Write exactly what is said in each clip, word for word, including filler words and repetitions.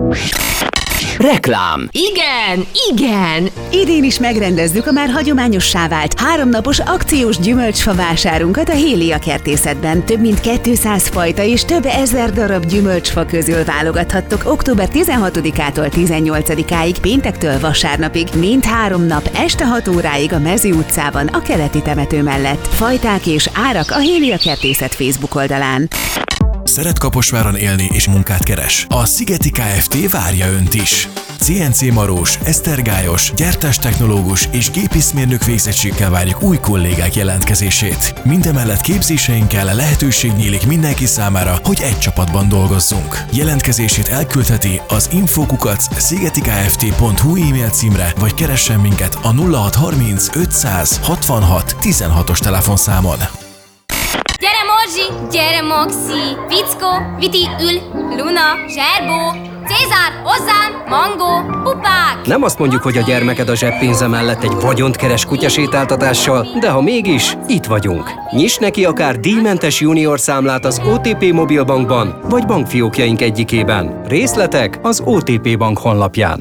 Reklám. Igen, igen! Idén is megrendezzük a már hagyományossá vált háromnapos akciós gyümölcsfa vásárunkat a Hélia Kertészetben. Több mint kétszáz fajta és több ezer darab gyümölcsfa közül válogathattok október tizenhatodikától tizennyolcadikáig, péntektől vasárnapig, mind három nap este hat óráig a Mező utcában, a keleti temető mellett. Fajták és árak a Hélia Kertészet Facebook oldalán. Szeret Kaposváron élni és munkát keres? A Szigeti Kft. Várja Önt is. cé en cé marós, esztergályos, gyártástechnológus és gépészmérnök végzettséggel várjuk új kollégák jelentkezését. Mindemellett képzéseinkkel lehetőség nyílik mindenki számára, hogy egy csapatban dolgozzunk. Jelentkezését elküldheti az info kukac szigetikft pont hu e-mail címre, vagy keressen minket a nulla hat harminc ötszáz hatvanhat tizenhatos telefonszámon. Gyere Morzsi, gyere Moxi, Fickó, Viti, Ül, Luna, Zserbó, Cézár, hozzám, Mangó, pupák! Nem azt mondjuk, hogy a gyermeked a zseppénze mellett egy vagyont keres kutyasétáltatással, de ha mégis, itt vagyunk. Nyiss neki akár díjmentes junior számlát az o té pé Mobilbankban, vagy bankfiókjaink egyikében. Részletek az o té pé Bank honlapján.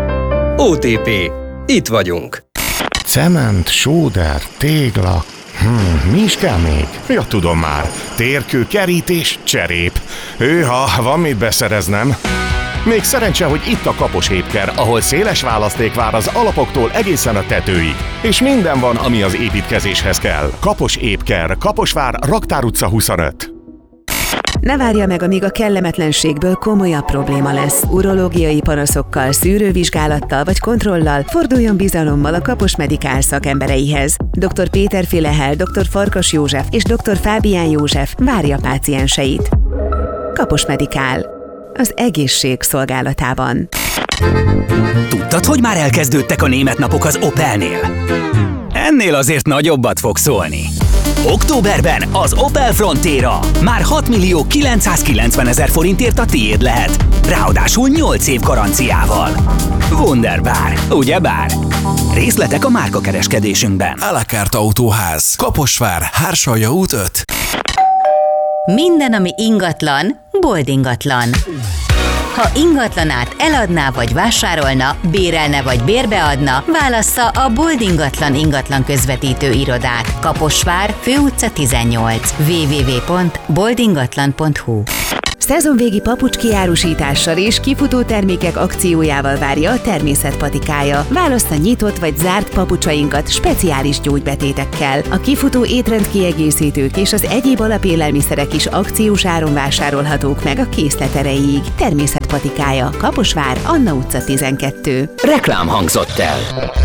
o té pé. Itt vagyunk. Cement, sóder, tégla... Hmm, mi is kell még? Ja, tudom már. Térkő, kerítés, cserép. Hőha, van mit beszereznem. Még szerencse, hogy itt a Kapos Épker, ahol széles választék vár az alapoktól egészen a tetőig. És minden van, ami az építkezéshez kell. Kapos Épker, Kaposvár, Raktár utca huszonöt. Ne várja meg, amíg a kellemetlenségből komolyabb probléma lesz. Urológiai panaszokkal, szűrővizsgálattal vagy kontrollal forduljon bizalommal a Kapos Medikál szakembereihez. doktor Péter Filehel, doktor Farkas József és doktor Fábián József várja pácienseit. Kapos Medikál. Az egészség szolgálatában. Tudtad, hogy már elkezdődtek a német napok az Opelnél? Ennél azért nagyobbat fog szólni. Októberben az Opel Frontera már hat millió kilencszázkilencvenezer forintért a tiéd lehet, ráadásul nyolc év garanciával. Wunderbar, ugyebár? Részletek a márkakereskedésünkben. A la carte Autóház, Kaposvár, Hársalja út öt. Minden, ami ingatlan, boldingatlan. Ha ingatlanát eladná vagy vásárolna, bérelne vagy bérbeadna, válassza a Boldingatlan ingatlan közvetítő irodát. Kaposvár, Főutca tizennyolc. double-u double-u double-u pont boldingatlan pont hu. Szezonvégi papucski árusítással és kifutó termékek akciójával várja a Természet Patikája. Válassza nyitott vagy zárt papucsainkat speciális gyógybetétekkel. A kifutó étrendkiegészítők és az egyéb alapélelmiszerek is akciós áron vásárolhatók meg a készlet erejéig. Természet Patikája, Kaposvár, Anna utca tizenkettő. Reklám hangzott el.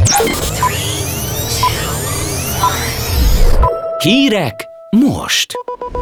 Hírek most.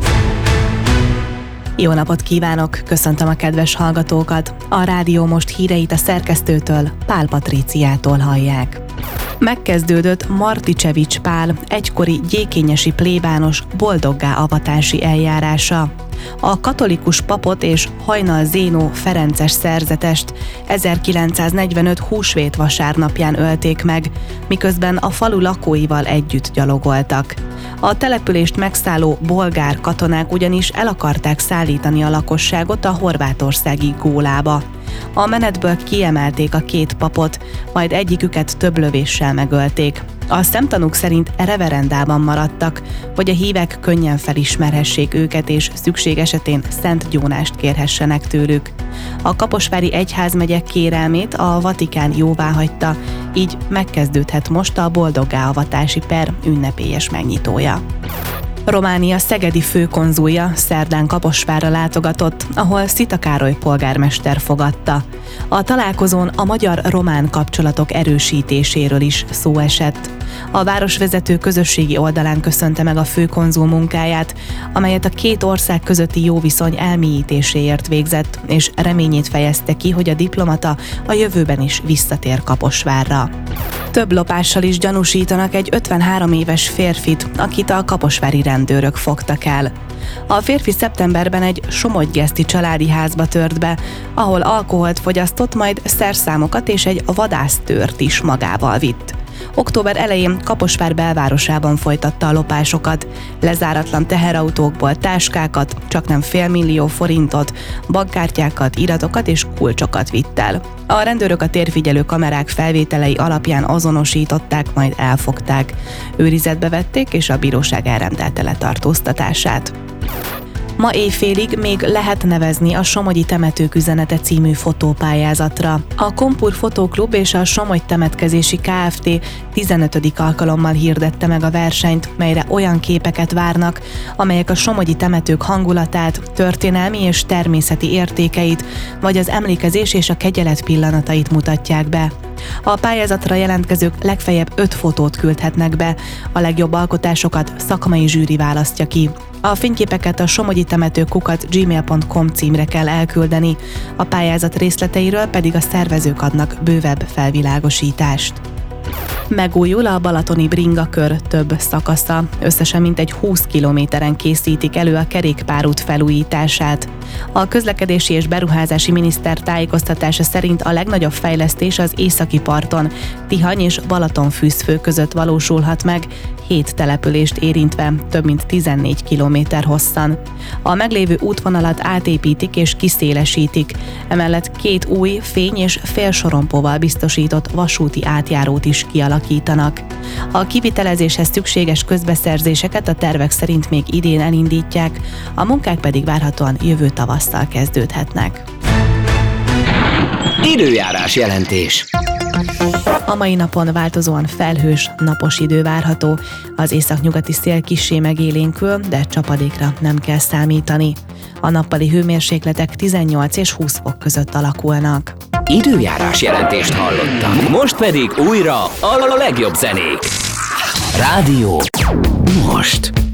Jó napot kívánok! Köszöntöm a kedves hallgatókat! A Rádió Most híreit a szerkesztőtől, Pál Patríciától hallják. Megkezdődött Marticsevics Pál, egykori gyékényesi plébános boldoggá avatási eljárása. A katolikus papot és Hajnal Zénó ferences szerzetest ezerkilencszáznegyvenöt húsvét vasárnapján ölték meg, miközben a falu lakóival együtt gyalogoltak. A települést megszálló bolgár katonák ugyanis el akarták szállítani a lakosságot a horvátországi Gólába. A menetből kiemelték a két papot, majd egyiküket több lövéssel megölték. A szemtanúk szerint reverendában maradtak, hogy a hívek könnyen felismerhessék őket és szükség esetén szent gyónást kérhessenek tőlük. A kaposvári egyházmegye kérelmét a Vatikán jóváhagyta, így megkezdődhet most a boldoggá avatási per ünnepélyes megnyitója. Románia szegedi főkonzulja szerdán Kaposvárra látogatott, ahol Szita Károly polgármester fogadta. A találkozón a magyar-román kapcsolatok erősítéséről is szó esett. A városvezető közösségi oldalán köszönte meg a főkonzul munkáját, amelyet a két ország közötti jó viszony elmélyítéséért végzett, és reményét fejezte ki, hogy a diplomata a jövőben is visszatér Kaposvárra. Több lopással is gyanúsítanak egy ötvenhárom éves férfit, akit a kaposvári rendőrök fogtak el. A férfi szeptemberben egy somogygeszti családi házba tört be, ahol alkoholt fogyasztott, majd szerszámokat és egy vadásztőrt is magával vitt. Október elején Kaposvár belvárosában folytatta a lopásokat. Lezáratlan teherautókból táskákat, csaknem félmillió forintot, bankkártyákat, iratokat és kulcsokat vitt el. A rendőrök a térfigyelő kamerák felvételei alapján azonosították, majd elfogták. Őrizetbe vették, és a bíróság elrendelte letartóztatását. Ma éjfélig még lehet nevezni a Somogyi Temetők üzenete című fotópályázatra. A Kompur Fotóklub és a Somogy Temetkezési Kft. tizenötödik alkalommal hirdette meg a versenyt, melyre olyan képeket várnak, amelyek a somogyi temetők hangulatát, történelmi és természeti értékeit, vagy az emlékezés és a kegyelet pillanatait mutatják be. A pályázatra jelentkezők legfeljebb öt fotót küldhetnek be, a legjobb alkotásokat szakmai zsűri választja ki. A fényképeket a somogyi-temetők kukac gmail pont com címre kell elküldeni, a pályázat részleteiről pedig a szervezők adnak bővebb felvilágosítást. Megújul a balatoni bringakör több szakasza. Összesen mintegy húsz kilométeren készítik elő a kerékpárút felújítását. A közlekedési és beruházási miniszter tájékoztatása szerint a legnagyobb fejlesztés az északi parton, Tihany és Balatonfűzfő között valósulhat meg, hét települést érintve, több mint tizennégy kilométer hosszan. A meglévő útvonalat átépítik és kiszélesítik, emellett két új fény- és félsorompóval biztosított vasúti átjárót is kialakítanak. A kivitelezéshez szükséges közbeszerzéseket a tervek szerint még idén elindítják, a munkák pedig várhatóan jövő tavasszal kezdődhetnek. Időjárás jelentés. A mai napon változóan felhős, napos idő várható, az északnyugati szél kissé megélénkül, de csapadékra nem kell számítani. A nappali hőmérsékletek tizennyolc és húsz fok között alakulnak. Időjárás jelentést hallottam. Most pedig újra a legjobb zenék. Rádió. Most.